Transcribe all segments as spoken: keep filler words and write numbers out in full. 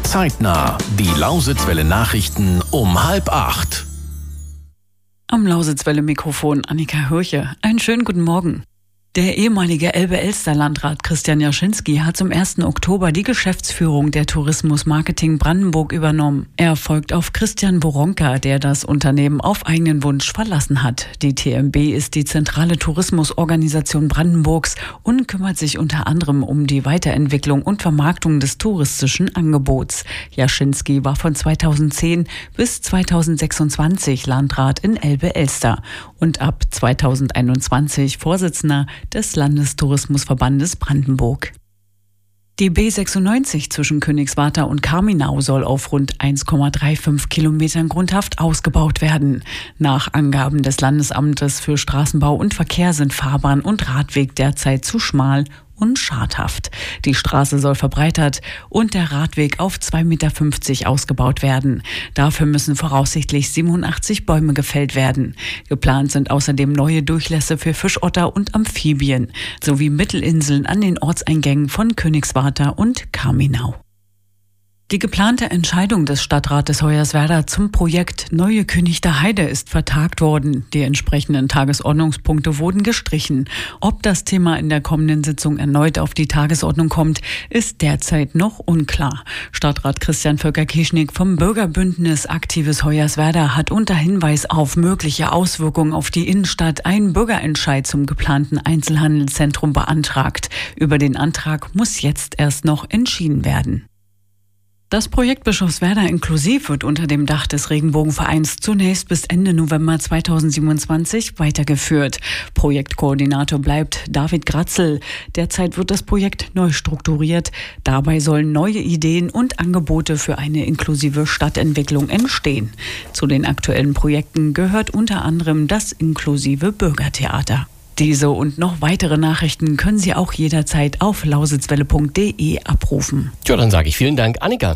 Zeitnah. Die Lausitzwelle Nachrichten um halb acht. Am Lausitzwelle-Mikrofon Annika Hürche. Einen schönen guten Morgen. Der ehemalige Elbe-Elster-Landrat Christian Jaschinski hat zum ersten Oktober die Geschäftsführung der Tourismus Marketing Brandenburg übernommen. Er folgt auf Christian Woronka, der das Unternehmen auf eigenen Wunsch verlassen hat. Die T M B ist die zentrale Tourismusorganisation Brandenburgs und kümmert sich unter anderem um die Weiterentwicklung und Vermarktung des touristischen Angebots. Jaschinski war von zweitausendzehn bis zweitausendsechsundzwanzig Landrat in Elbe-Elster und ab zweitausendeinundzwanzig Vorsitzender des Landestourismusverbandes Brandenburg. Die B sechsundneunzig zwischen Königswarter und Kaminau soll auf rund eins Komma fünfunddreißig Kilometern grundhaft ausgebaut werden. Nach Angaben des Landesamtes für Straßenbau und Verkehr sind Fahrbahn und Radweg derzeit zu schmal und schadhaft. Die Straße soll verbreitert und der Radweg auf zwei Komma fünfzig Meter ausgebaut werden. Dafür müssen voraussichtlich siebenundachtzig Bäume gefällt werden. Geplant sind außerdem neue Durchlässe für Fischotter und Amphibien sowie Mittelinseln an den Ortseingängen von Königswarter und Kaminau. Die geplante Entscheidung des Stadtrates Hoyerswerda zum Projekt Neue Könichter Heide ist vertagt worden. Die entsprechenden Tagesordnungspunkte wurden gestrichen. Ob das Thema in der kommenden Sitzung erneut auf die Tagesordnung kommt, ist derzeit noch unklar. Stadtrat Christian Völker-Kieschnick vom Bürgerbündnis Aktives Hoyerswerda hat unter Hinweis auf mögliche Auswirkungen auf die Innenstadt einen Bürgerentscheid zum geplanten Einzelhandelszentrum beantragt. Über den Antrag muss jetzt erst noch entschieden werden. Das Projekt Bischofswerda inklusiv wird unter dem Dach des Regenbogenvereins zunächst bis Ende November zweitausendsiebenundzwanzig weitergeführt. Projektkoordinator bleibt David Gratzel. Derzeit wird das Projekt neu strukturiert. Dabei sollen neue Ideen und Angebote für eine inklusive Stadtentwicklung entstehen. Zu den aktuellen Projekten gehört unter anderem das inklusive Bürgertheater. Diese und noch weitere Nachrichten können Sie auch jederzeit auf lausitzwelle punkt de abrufen. Tja, dann sage ich vielen Dank, Annika.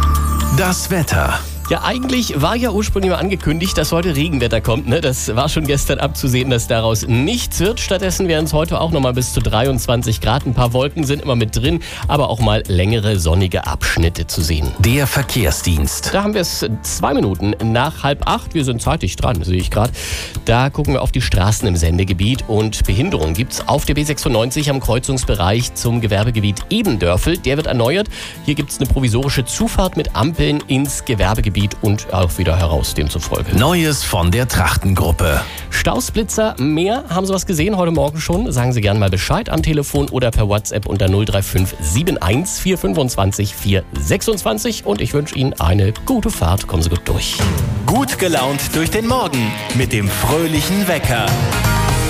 Das Wetter. Ja, eigentlich war ja ursprünglich mal angekündigt, dass heute Regenwetter kommt. Ne? Das war schon gestern abzusehen, dass daraus nichts wird. Stattdessen wären es heute auch noch mal bis zu dreiundzwanzig Grad. Ein paar Wolken sind immer mit drin, aber auch mal längere sonnige Abschnitte zu sehen. Der Verkehrsdienst. Da haben wir es zwei Minuten nach halb acht. Wir sind zeitig dran, sehe ich gerade. Da gucken wir auf die Straßen im Sendegebiet und Behinderung gibt es auf der B sechsundneunzig am Kreuzungsbereich zum Gewerbegebiet Ebendörfel. Der wird erneuert. Hier gibt es eine provisorische Zufahrt mit Ampeln ins Gewerbegebiet und auch wieder heraus, demzufolge. Neues von der Trachtengruppe. Stausblitzer, mehr. Haben Sie was gesehen heute Morgen schon? Sagen Sie gerne mal Bescheid am Telefon oder per WhatsApp unter null drei fünf sieben eins vier fünfundzwanzig vier sechsundzwanzig und ich wünsche Ihnen eine gute Fahrt. Kommen Sie gut durch. Gut gelaunt durch den Morgen mit dem fröhlichen Wecker.